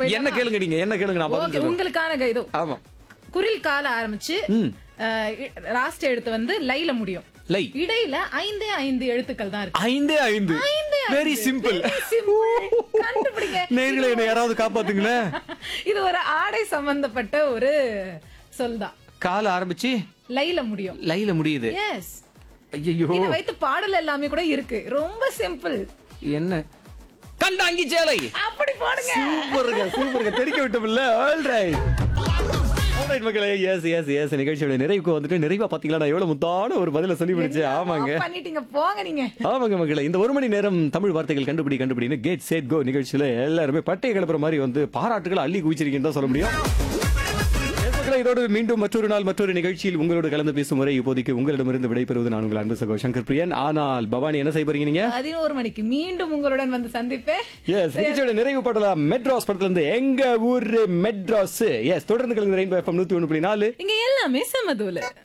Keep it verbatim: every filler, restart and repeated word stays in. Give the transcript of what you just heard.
போய் என்ன கேளுங்க நீங்க என்ன கேளுங்க நான் பதில் ஓகே சொல்றேன். உங்களுக்கான இது ஆமா குரில் கால ஆரம்பிச்சு லாஸ்ட் எழுத்து வந்து லைல முடியும். லை இடையில ஐந்தே ஐந்து எழுத்துக்கள் தான் இருக்கு. ஐந்தே ஐந்து ஐந்தே ஐந்து. Very simple. Very simple. கண்டுபிடிங்க. நேர்களை என்ன யாராவது காப்பாத்துங்களேன். இது ஒரு ஆடை சம்பந்தப்பட்ட ஒரு சொல்தான். கால ஆரம்பிச்சு லைல முடியும். லைல முடியுது. எஸ். ஐயோ இத வைத்து பாடல் எல்லாமே கூட இருக்கு. ரொம்ப சிம்பிள். என்ன கண்டாங்கி சேலை. அப்படி போடுங்க. சூப்பருங்க சூப்பருங்க தெரிக்க விட்டோம்ல. ஆல் ரைட் ஆல் ரைட் மக்களே. எஸ் எஸ் எஸ் நிகழ்ச்சியோட நிறைவுக்கு வந்துட்டு நிறைவா பாத்தீங்களா நான் எவ்வளவு முத்தான ஒரு பதில சொல்லி முடிச்சேன். ஆமாங்க ஆஃப் பண்ணிட்டீங்க போங்க நீங்க. ஆமாங்க மக்களே. இந்த ஒரு மணி நேரம் தமிழ் வார்த்தைகள் கண்டுபிடி கண்டுபிடின்னு கேட் சேட் கோ நிகழ்ச்சியில எல்லாருமே பட்டையை கிளப்புற மாதிரி வந்து பாராட்டுகளை அள்ளி குவிச்சிருக்கீங்கன்னு தான் சொல்ல முடியும். இதோடு மீண்டும் மற்றொரு நாள் மற்றொரு நிகழ்ச்சியில் உங்களோடு கலந்து பேசும் முறை இப்போதைக்கு உங்களிடமிருந்து விடைபெறுவது நான் உங்கள் அன்பு சகோ சங்கர் பிரியன். ஆனால் பவானி என்ன செய்ய போறீங்க நீங்க? பதினோரு மணிக்கு மீண்டும் உங்களுடன் வந்து சந்திப்பேன். எஸ் நிகழ்ச்சியோட நிறைவு படலாம் மெட்ராஸ் படத்துல இருந்து எங்க ஊரு மெட்ராஸ். எஸ் தொடர்ந்து கலந்து ரெயின்போ எஃப்எம் நூத்தி ஒன்று புள்ளி நாலு. இங்க எல்லாமே சமதூல.